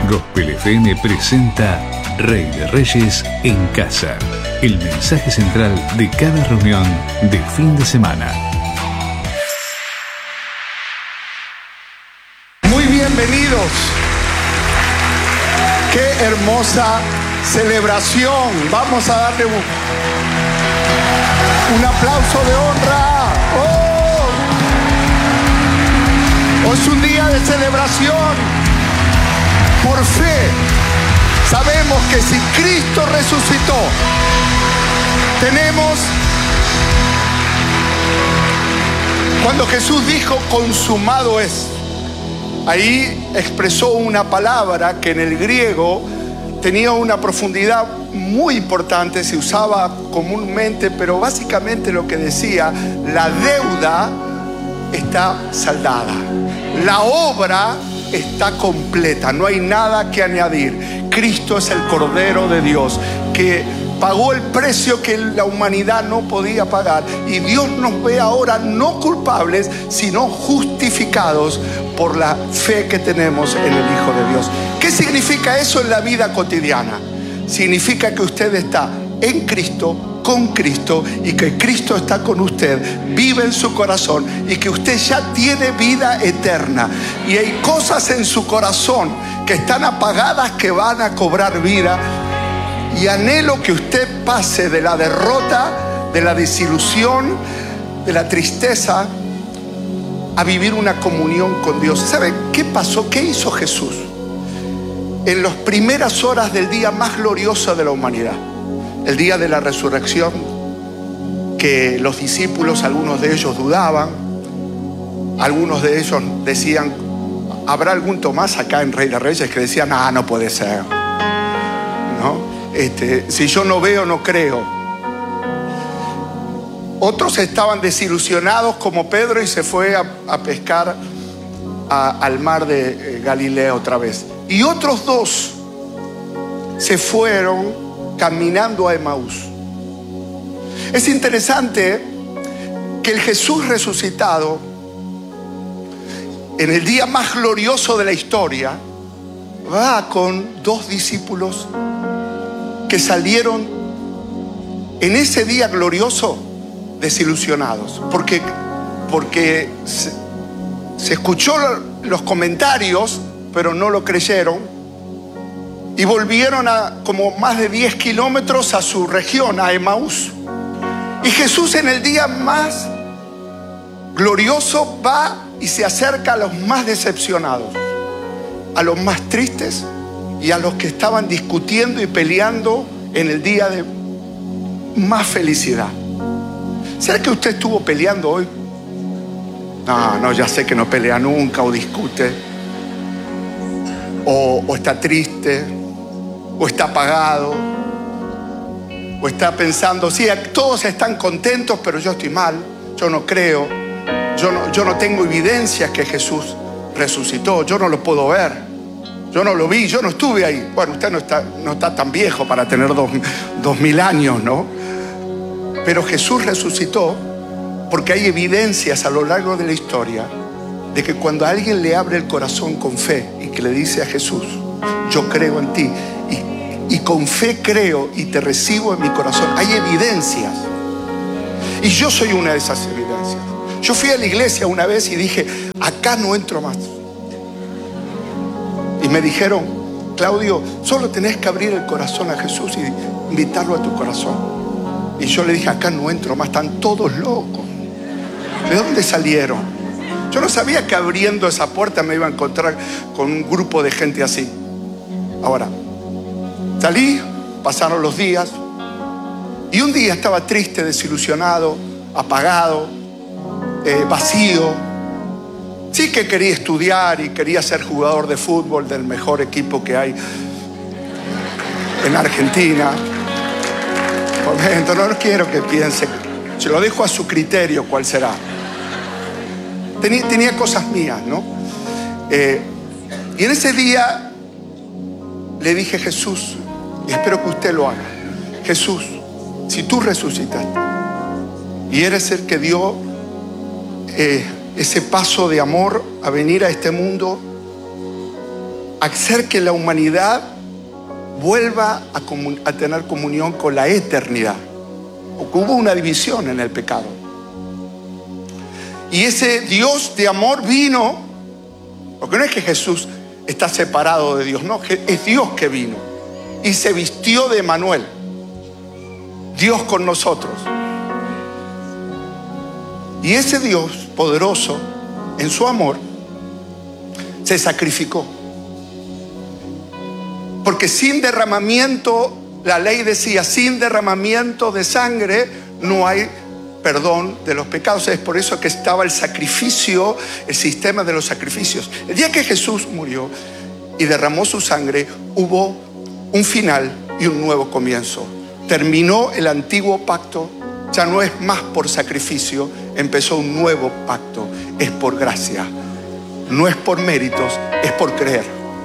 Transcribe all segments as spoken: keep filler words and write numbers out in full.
Gospel F M presenta Rey de Reyes en Casa, el mensaje central de cada reunión de fin de semana. Muy bienvenidos. Qué hermosa celebración. Vamos a darle un, un aplauso de honra. ¡Oh! Hoy es un día de celebración. Por fe, sabemos que si Cristo resucitó, tenemos, cuando Jesús dijo consumado es, ahí expresó una palabra que en el griego tenía una profundidad muy importante, se usaba comúnmente, pero básicamente lo que decía, la deuda está saldada, la obra está completa, no hay nada que añadir. Cristo es el Cordero de Dios que pagó el precio que la humanidad no podía pagar, y Dios nos ve ahora no culpables, sino justificados por la fe que tenemos en el Hijo de Dios. ¿Qué significa eso en la vida cotidiana? Significa que usted está en Cristo, con Cristo, y que Cristo está con usted, vive en su corazón, y que usted ya tiene vida eterna. Y hay cosas en su corazón que están apagadas que van a cobrar vida. Y anhelo que usted pase de la derrota, de la desilusión, de la tristeza, a vivir una comunión con Dios. ¿Sabe qué pasó? ¿Qué hizo Jesús en las primeras horas del día más glorioso de la humanidad? El día de la resurrección, que los discípulos, algunos de ellos dudaban, algunos de ellos decían, ¿habrá algún Tomás acá en Rey de Reyes que decían, ah, no puede ser, ¿no? Este, si yo no veo, no creo? Otros estaban desilusionados como Pedro y se fue a, a pescar a, al mar de eh, Galilea otra vez. Y otros dos se fueron caminando a Emaús. Es interesante que el Jesús resucitado, en el día más glorioso de la historia, va con dos discípulos que salieron en ese día glorioso desilusionados, porque, porque se, se escuchó los comentarios, pero no lo creyeron. Y volvieron a como más de diez kilómetros a su región, a Emaús. Y Jesús en el día más glorioso va y se acerca a los más decepcionados, a los más tristes y a los que estaban discutiendo y peleando en el día de más felicidad. ¿Será que usted estuvo peleando hoy? No, no, ya sé que no pelea nunca o discute. O, o está triste. O está apagado, o está pensando, sí, todos están contentos, pero yo estoy mal, yo no creo, yo no, yo no tengo evidencias que Jesús resucitó, yo no lo puedo ver, yo no lo vi, yo no estuve ahí. Bueno, usted no está, no está tan viejo para tener dos, dos mil años, ¿no? Pero Jesús resucitó porque hay evidencias a lo largo de la historia de que cuando alguien le abre el corazón con fe y que le dice a Jesús, yo creo en ti, y, y con fe creo y te recibo en mi corazón, hay evidencias. Y yo soy una de esas evidencias. Yo fui a la iglesia una vez y dije, acá no entro más. Y me dijeron, Claudio, solo tenés que abrir el corazón a Jesús y invitarlo a tu corazón. Y yo le dije, acá no entro más, están todos locos. ¿De dónde salieron? Yo no sabía que abriendo esa puerta me iba a encontrar con un grupo de gente así. Ahora, salí, pasaron los días, y un día estaba triste, desilusionado, apagado, eh, vacío. Sí que quería estudiar y quería ser jugador de fútbol del mejor equipo que hay en Argentina. Momento, no quiero que piense, se lo dejo a su criterio cuál será. Tenía, tenía cosas mías, ¿no? Eh, y en ese día le dije, Jesús, y espero que usted lo haga, Jesús, si tú resucitaste y eres el que dio eh, ese paso de amor a venir a este mundo hacer que la humanidad vuelva a, comun- a tener comunión con la eternidad. Porque hubo una división en el pecado. Y ese Dios de amor vino, porque no es que Jesús está separado de Dios, no, es Dios que vino y se vistió de Emanuel, Dios con nosotros. Y ese Dios poderoso, en su amor, se sacrificó. Porque sin derramamiento, la ley decía, sin derramamiento de sangre no hay perdón de los pecados. Es por eso que estaba el sacrificio, el sistema de los sacrificios. El día que Jesús murió y derramó su sangre, hubo un final y un nuevo comienzo. Terminó el antiguo pacto, ya no es más por sacrificio, empezó un nuevo pacto, es por gracia, no es por méritos, es por creer.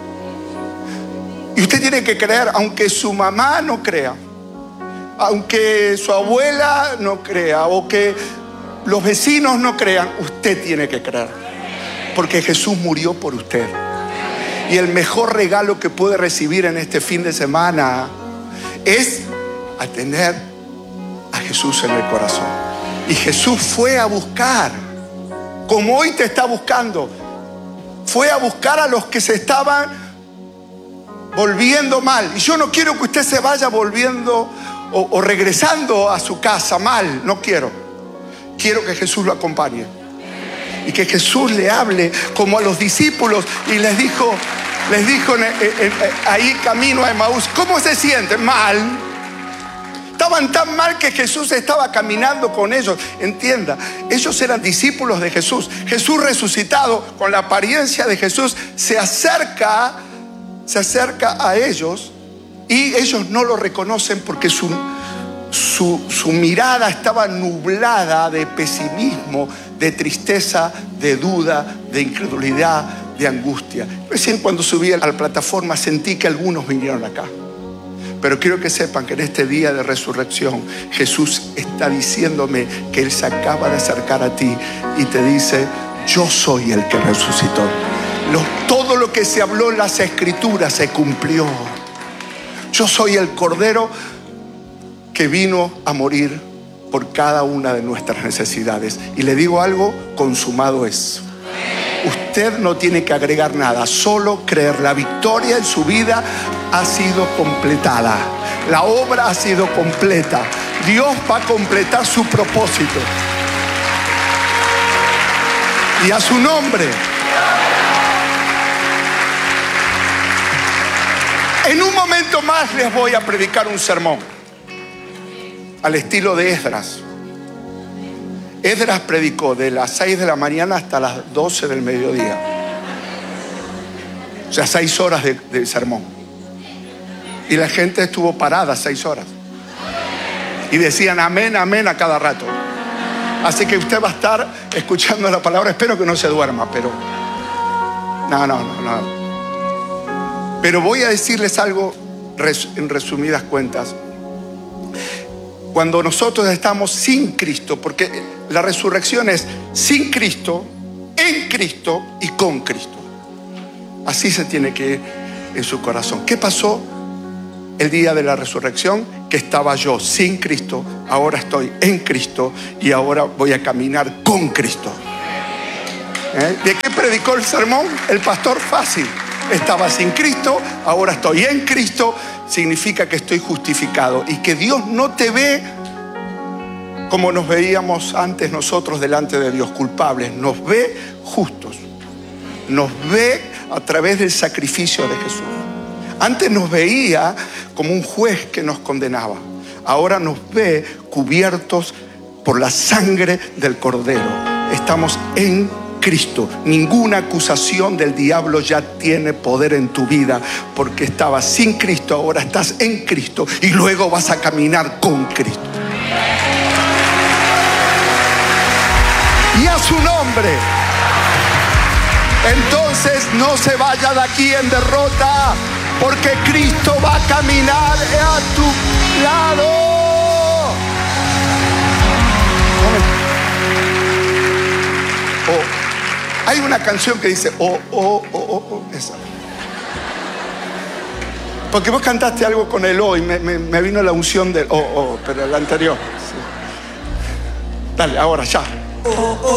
Y usted tiene que creer, aunque su mamá no crea, aunque su abuela no crea, o que los vecinos no crean, usted tiene que creer, porque Jesús murió por usted. Y el mejor regalo que puede recibir en este fin de semana es a tener a Jesús en el corazón. Y Jesús fue a buscar, como hoy te está buscando, fue a buscar a los que se estaban volviendo mal. Y yo no quiero que usted se vaya volviendo o, o regresando a su casa mal, no quiero. Quiero que Jesús lo acompañe y que Jesús le hable como a los discípulos y les dijo, les dijo en, en, en, ahí camino a Emaús, ¿cómo se sienten? Mal. Estaban tan mal que Jesús estaba caminando con ellos. Entienda, ellos eran discípulos de Jesús. Jesús resucitado, con la apariencia de Jesús, se acerca, se acerca a ellos y ellos no lo reconocen porque su, su, su mirada estaba nublada de pesimismo, de tristeza, de duda, de incredulidad, de angustia. Recién cuando subí a la plataforma sentí que algunos vinieron acá. Pero quiero que sepan que en este día de resurrección Jesús está diciéndome que Él se acaba de acercar a ti y te dice, yo soy el que resucitó. Lo, todo lo que se habló en las Escrituras se cumplió. Yo soy el Cordero que vino a morir por cada una de nuestras necesidades. Y le digo algo, consumado es. Usted no tiene que agregar nada, solo creer. La victoria en su vida ha sido completada. La obra ha sido completa. Dios va a completar su propósito. Y a su nombre. En un momento más les voy a predicar un sermón al estilo de Esdras. Esdras predicó de las seis de la mañana hasta las doce del mediodía. O sea, seis horas de, de sermón. Y la gente estuvo parada seis horas. Y decían amén, amén a cada rato. Así que usted va a estar escuchando la palabra. Espero que no se duerma, pero... No, no, no, no. Pero voy a decirles algo en resumidas cuentas. Cuando nosotros estamos sin Cristo, porque la resurrección es sin Cristo, en Cristo y con Cristo. Así se tiene que ir en su corazón. ¿Qué pasó el día de la resurrección? Que estaba yo sin Cristo, ahora estoy en Cristo y ahora voy a caminar con Cristo. ¿Eh? ¿De qué predicó el sermón? El pastor fácil. Estaba sin Cristo, ahora estoy en Cristo. Significa que estoy justificado y que Dios no te ve como nos veíamos antes nosotros delante de Dios, culpables. Nos ve justos, nos ve a través del sacrificio de Jesús. Antes nos veía como un juez que nos condenaba, ahora nos ve cubiertos por la sangre del Cordero. Estamos en Cristo. Ninguna acusación del diablo ya tiene poder en tu vida, porque estabas sin Cristo, ahora estás en Cristo y luego vas a caminar con Cristo. Y a su nombre. Entonces no se vaya de aquí en derrota, porque Cristo va a caminar a tu lado. Oh. Hay una canción que dice, oh, oh, oh, oh, oh, esa. Porque vos cantaste algo con el hoy, me, me, me vino la unción del oh, oh, pero el anterior. Sí. Dale, ahora, ya. Oh, oh.